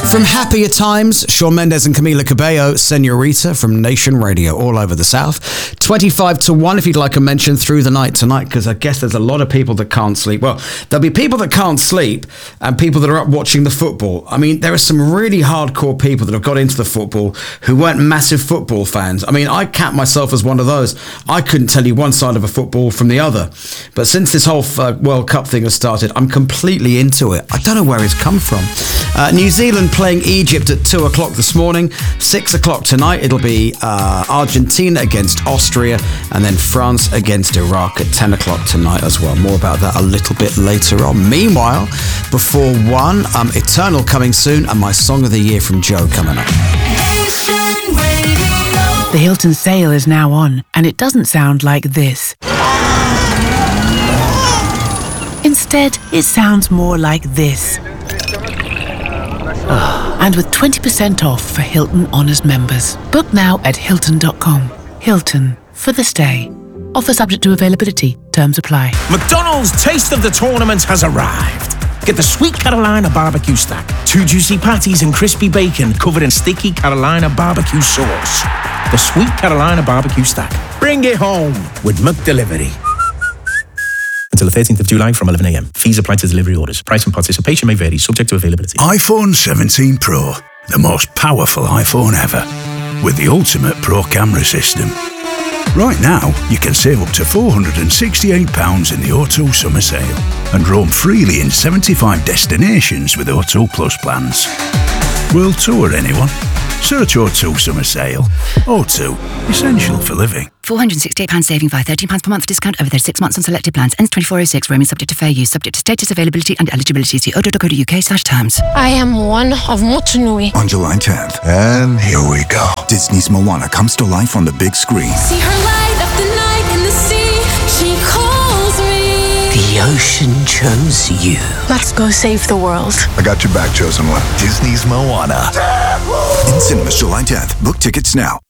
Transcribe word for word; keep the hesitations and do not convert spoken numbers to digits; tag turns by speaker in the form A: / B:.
A: From Happier Times, Shawn Mendes and Camila Cabello, Senorita from Nation Radio, all over the South. twenty-five to one if you'd like a mention through the night tonight, because I guess there's a lot of people that can't sleep. Well, there'll be people that can't sleep and people that are up watching the football. I mean, there are some really hardcore people that have got into the football who weren't massive football fans. I mean, I count myself as one of those. I couldn't tell you one side of a football from the other. But since this whole uh, World Cup thing has started, I'm completely into it. I don't know where it's come from. Uh, New Zealand playing Egypt at two o'clock this morning. six o'clock tonight, it'll be uh, Argentina against Austria, and then France against Iraq at ten o'clock tonight as well. More about that a little bit later on. Meanwhile, before one, um, Eternal coming soon, and my Song of the Year from Joe coming up.
B: The Hilton sale is now on, and it doesn't sound like this. Instead, it sounds more like this. And with twenty percent off for Hilton Honors members. Book now at Hilton dot com. Hilton, for the stay. Offer subject to availability. Terms apply.
C: McDonald's Taste of the Tournament has arrived. Get the Sweet Carolina barbecue stack. Two juicy patties and crispy bacon covered in sticky Carolina barbecue sauce. The Sweet Carolina barbecue stack. Bring it home with McDelivery. Until the thirteenth of July from eleven a.m. Fees apply to delivery orders. Price and participation may vary, subject to availability.
D: iPhone seventeen Pro, the most powerful iPhone ever, with the ultimate Pro camera system. Right now, you can save up to four hundred sixty-eight pounds in the O two summer sale and roam freely in seventy-five destinations with O two Plus plans. World tour, anyone? Search O two summer sale. O two, essential for living.
E: four hundred sixty-eight pounds saving via thirteen pounds per month discount over thirty-six months on selected plans. Ends twenty-four oh six. Roaming subject to fair use. Subject to status, availability and eligibility. See odo dot co dot uk slash terms.
F: I am one of Motunui.
G: On July tenth. And here we go. Disney's Moana comes to life on the big screen.
F: See her light up the night in the sea. She calls me.
H: The ocean chose you.
F: Let's go save the world.
G: I got your back, chosen one. Disney's Moana. In cinemas July tenth. Book tickets now.